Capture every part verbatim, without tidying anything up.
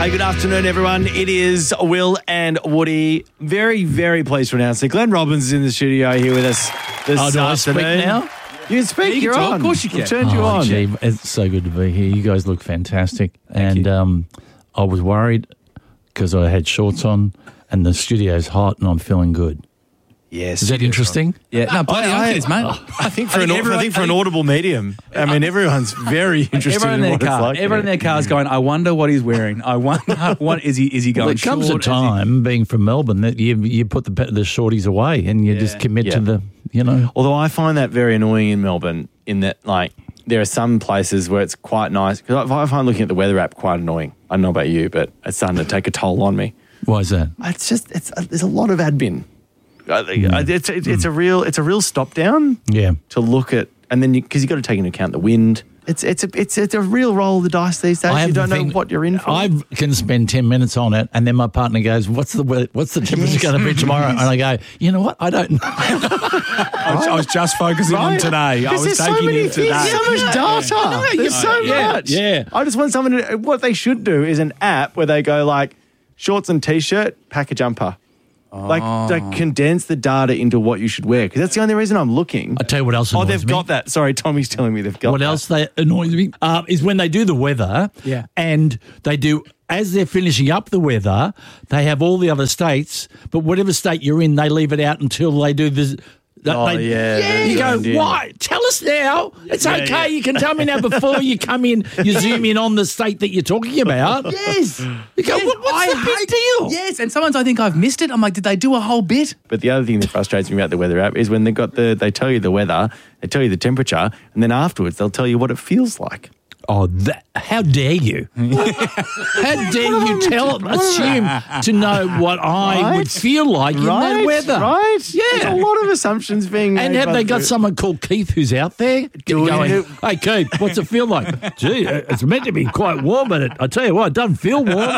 Hey, good afternoon, everyone. It is Will and Woody. Very, very pleased to announce that Glenn Robbins is in the studio here with us this Oh, do I afternoon. speak now? You can speak. Yeah, you You're can talk. on. Of course you can. We've turned you Oh, on. gee, it's so good to be here. You guys look fantastic. and you. um, I was worried because I had shorts on and the studio's hot and I'm feeling good. Yes. Is that interesting? Yeah, no, bloody I- oath it is, mate. I think for, I an, think I everyone- think for an I think- audible medium, I mean, everyone's very interested Everyone in in their what it's car, like. everyone in their car is going, I wonder what he's wearing. I wonder, what is he Is he going Well, there comes a short? Is he- time, being from Melbourne, that you you put the the shorties away and you Yeah. just commit Yeah. to the, you know. Although I find that very annoying in Melbourne in that, like, there are some places where it's quite nice. Because I find looking at the weather app quite annoying. I don't know about you, but it's starting to take a toll on me. Why is that? It's just, it's there's a lot of admin. I think It's, it's, it's a real it's a real stop down Yeah. to look at, and then because you, you've got to take into account the wind. It's it's a it's it's a real roll of the dice these days. I have You don't the know thing- what you're in for. I can spend ten minutes on it, and then my partner goes, "What's the weather, what's the temperature going to be tomorrow?" And I go, "You know what? I don't know." I was, I was just focusing on Right? today. I Because was there's so taking many in things, today. so much data. There's so Yeah, much. yeah. I just want someone to. What they should do is an app where they go like shorts and t-shirt, pack a jumper. Like, like condense the data into what you should wear, because that's the only reason I'm looking. I tell you what else Oh, annoys they've me. got that. Sorry, Tommy's telling me they've got What that. else they annoys me uh, is when they do the weather, Yeah. and they do as they're finishing up the weather, they have all the other states, but whatever state you're in, they leave it out until they do the. Oh, they, yeah, yeah. You go, yeah. why? Tell us now. It's Yeah, okay. yeah. You can tell me now before you come in. You zoom in on the state that you're talking about. Yes. You go, what, what's I the big hate- deal? Yes, and sometimes I think I've missed it. I'm like, did they do a whole bit? But the other thing that frustrates me about the weather app is when they got the they tell you the weather, they tell you the temperature, and then afterwards they'll tell you what it feels like. Oh, that, how dare you? How dare you tell, assume to know what I Right? would feel like in right, that weather? right? Yeah. There's a lot of assumptions being And made have by they the- got someone called Keith who's out there Do going, we- hey, Keith, what's it feel like? Gee, it's meant to be quite warm, but it, I tell you what, it doesn't feel warm.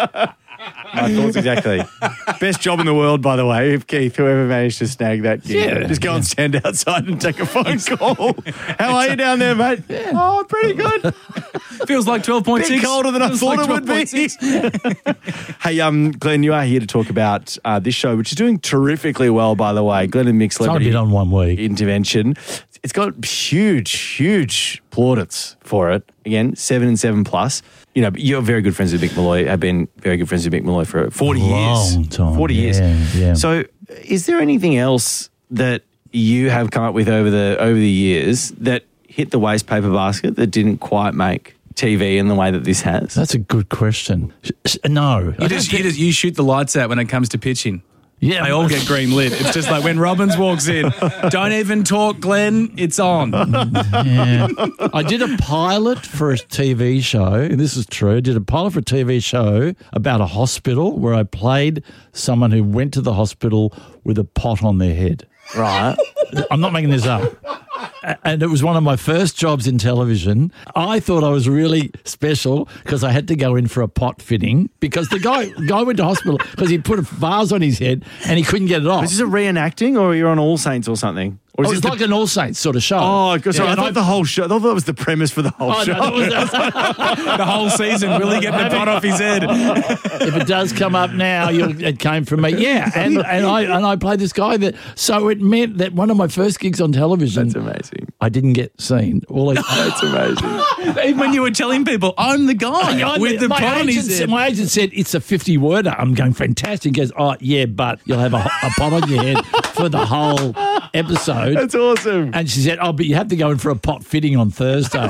My thoughts exactly. Best job in the world, by the way, if Keith, whoever managed to snag that gig. Yeah. Just go and stand outside and take a phone call. How are you down there, mate? Oh, pretty good. Feels like twelve point six. Bit colder than I Feels thought like it would be. twelve point six. Hey, um, Glenn, you are here to talk about uh, this show, which is doing terrifically well, by the way. Glenn and Mick It's only Celebrity been on one week. Intervention. It's got huge, huge plaudits for it. Again, seven and seven plus. You know, but you're very good friends with Mick Malloy. Have been very good friends with Mick Malloy for forty Long years. time, Forty yeah, years. yeah. So, is there anything else that you have come up with over the over the years that hit the waste paper basket that didn't quite make T V in the way that this has? That's a good question. Sh- sh- No. I You don't just, think- you just you shoot the lights out when it comes to pitching. yeah, They all get green lit. It's just like when Robbins walks in, don't even talk, Glenn, it's on. Yeah. I did a pilot for a T V show, and this is true. I did a pilot for a T V show about a hospital where I played someone who went to the hospital with a pot on their head. Right. I'm not making this up. A- And it was one of my first jobs in television. I thought I was really special because I had to go in for a pot fitting because the guy guy went to hospital because he put a vase on his head and he couldn't get it off. Is this a reenacting, or you're on All Saints or something? Or It is was this like an All Saints sort of show. Oh, because Yeah, I and thought the whole show. I thought that was the premise for the whole Oh, show. no, that was- The whole season, will he get the pot off his head? if it does come up now, you'll, it came from me. Yeah, and, and I and I played this guy that. So it meant that one of my first gigs on television, That's amazing. I didn't get seen. All I, That's amazing. Even when you were telling people, I'm the guy I- with the my pot on agent his said- head. My agent said it's a fifty-worder. I'm going fantastic. He goes, oh yeah, but you'll have a, a pot on your head for the whole episode. That's awesome. And she said, oh, but you have to go in for a pot fitting on Thursday.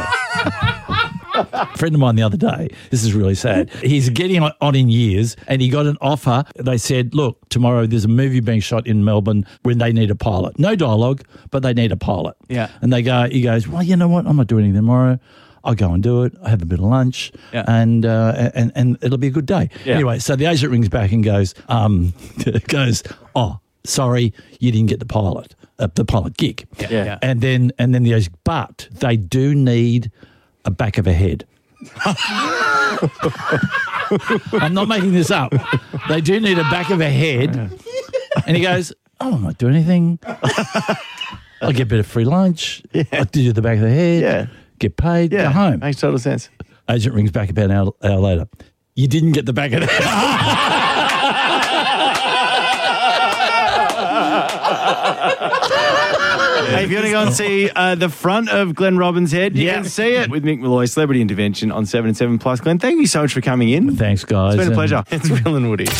A friend of mine the other day, this is really sad. He's getting on in years and he got an offer. They said, look, tomorrow there's a movie being shot in Melbourne when they need a pilot. No dialogue, but they need a pilot. Yeah. And they go, he goes, well, you know what? I'm not doing anything tomorrow. I'll go and do it. I have a bit of lunch, Yeah. and uh, and and it'll be a good day. Yeah. Anyway, so the agent rings back and goes, um, goes, oh, sorry, you didn't get the pilot, uh, the pilot gig. Yeah. Yeah. Yeah. And then and then the agent, but they do need a back of a head. I'm not making this up. They do need a back of a head. And he goes, oh, I'm not doing anything. I get a bit of free lunch. Yeah. I do the back of the head. Yeah. Get paid. Yeah, Go home. makes total sense. Agent rings back about an hour, hour later. You didn't get the back of that. Hey, if you want to go and see uh, the front of Glenn Robbins' head, you Yeah. can see it with Mick Malloy, Celebrity Intervention on seven and seven Plus. Glenn, thank you so much for coming in. Thanks, guys. It's been a And- pleasure. It's Will and Woody.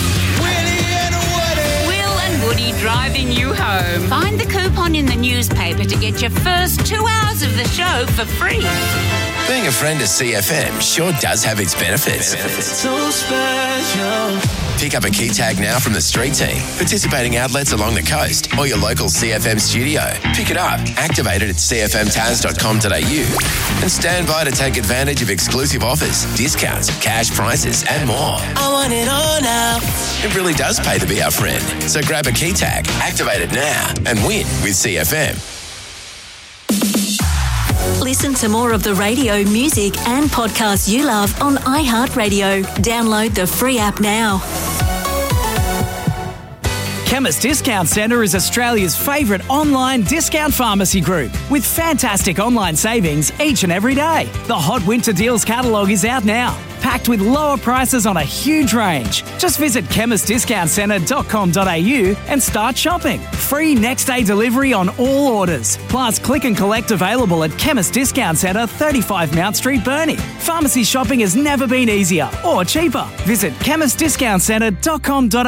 Will and Woody driving you home. Find the coupon in the newspaper to get your first two hours of the show for free. Being a friend of C F M sure does have its benefits. So special. Pick up a key tag now from the street team, participating outlets along the coast, or your local C F M studio. Pick it up, activate it at c f m taz dot com dot a u, and stand by to take advantage of exclusive offers, discounts, cash prizes, and more. I want it all now. It really does pay to be our friend. So grab a key tag, activate it now, and win with C F M. Listen to more of the radio, music and podcasts you love on iHeartRadio. Download the free app now. Chemist Discount Centre is Australia's favourite online discount pharmacy group with fantastic online savings each and every day. The Hot Winter Deals catalogue is out now, packed with lower prices on a huge range. Just visit chemist discount centre dot com dot a u and start shopping. Free next day delivery on all orders. Plus, click and collect available at Chemist Discount Centre, thirty-five Mount Street, Burnie. Pharmacy shopping has never been easier or cheaper. Visit chemist discount centre dot com dot a u